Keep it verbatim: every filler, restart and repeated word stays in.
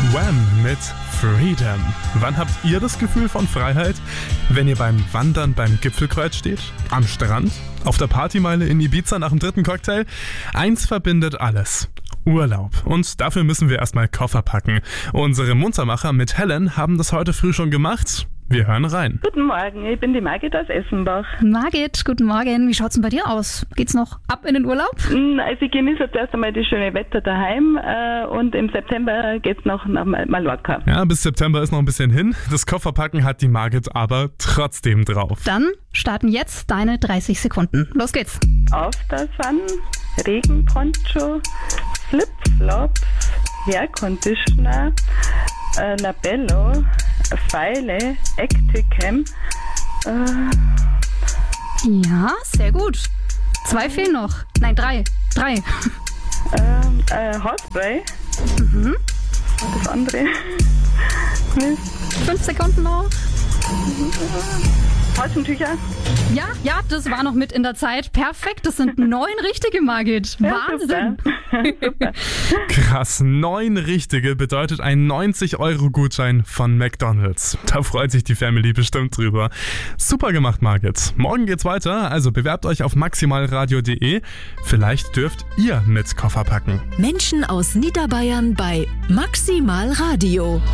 Wham mit Freedom. Wann habt ihr das Gefühl von Freiheit? Wenn ihr beim Wandern beim Gipfelkreuz steht? Am Strand? Auf der Partymeile in Ibiza nach dem dritten Cocktail? Eins verbindet alles. Urlaub. Und dafür müssen wir erstmal Koffer packen. Unsere Muntermacher mit Helen haben das heute früh schon gemacht. Wir hören rein. Guten Morgen, ich bin die Margit aus Essenbach. Margit, guten Morgen. Wie schaut's denn bei dir aus? Geht's noch ab in den Urlaub? Also ich genieße jetzt erst einmal das schöne Wetter daheim äh, und im September geht's noch nach Mallorca. Ja, bis September ist noch ein bisschen hin. Das Kofferpacken hat die Margit aber trotzdem drauf. Dann starten jetzt deine dreißig Sekunden. Los geht's. Auf der Sun, Regenponcho, Flipflops, Hairconditioner, äh, Labello, Pfeile, Acticam. Äh, Ja, sehr gut. Zwei fehlen noch. Nein, drei. Drei. äh, äh, Haarspray. Mhm. Das andere. Fünf Sekunden noch. Taschentücher. Ja, ja, das war noch mit in der Zeit. Perfekt, das sind neun richtige, Margit. Ja, Wahnsinn. Super. Super. Krass, neun richtige bedeutet ein neunzig Euro Gutschein von McDonald's. Da freut sich die Family bestimmt drüber. Super gemacht, Margit. Morgen geht's weiter, also bewerbt euch auf maximalradio punkt de. Vielleicht dürft ihr mit Koffer packen. Menschen aus Niederbayern bei Maximal Radio.